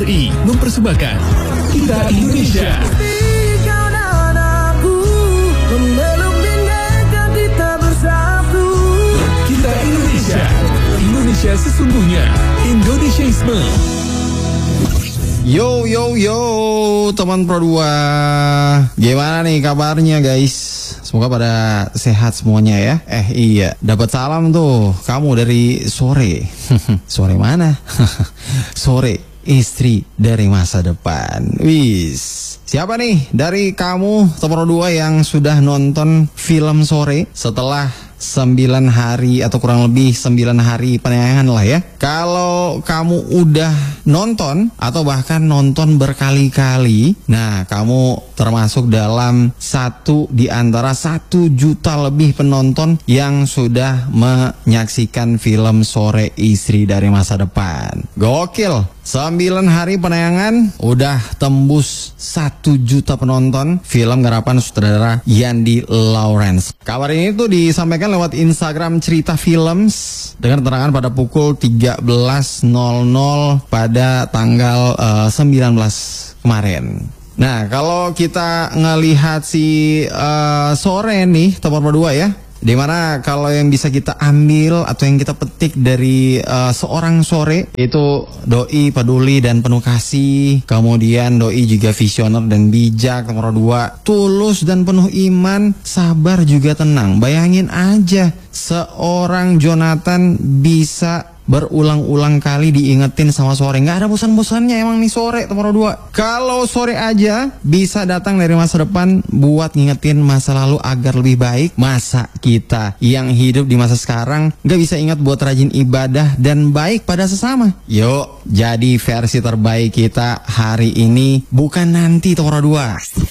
RRI mempersembahkan Kita Indonesia. Kita Indonesia. Indonesia sesungguhnya. Indonesiaisme. Yo teman Pro 2, gimana nih kabarnya guys? Semoga pada sehat semuanya ya. Iya, dapat salam tuh kamu dari sore. Sore mana? Sore istri dari masa depan. Wis, siapa nih dari kamu teman Pro 2 yang sudah nonton film Sore setelah 9 hari atau kurang lebih 9 hari penayangan lah ya. Kalau kamu udah nonton atau bahkan nonton berkali-kali, nah kamu termasuk dalam satu di antara 1 juta lebih penonton yang sudah menyaksikan film Sore Istri dari Masa Depan. Gokil. 9 hari penayangan udah tembus 1 juta penonton film garapan sutradara Yandi Lawrence. Kabar ini tuh disampaikan lewat Instagram Cerita Films dengan keterangan pada pukul 13.00 pada tanggal 19 kemarin. Nah, kalau kita ngelihat si Sore nih, teman berdua ya, dimana kalau yang bisa kita ambil atau yang kita petik dari seorang Sore itu doi peduli dan penuh kasih, kemudian doi juga visioner dan bijak, nomor 2 tulus dan penuh iman, sabar juga tenang. Bayangin aja seorang Jonathan bisa berulang-ulang kali diingetin sama Sore, nggak ada bosan-bosannya emang nih Sore nomor 2. Kalau Sore aja bisa datang dari masa depan buat ngingetin masa lalu agar lebih baik, masa kita yang hidup di masa sekarang nggak bisa ingat buat rajin ibadah dan baik pada sesama? Yuk, jadi versi terbaik kita hari ini, bukan nanti nomor 2.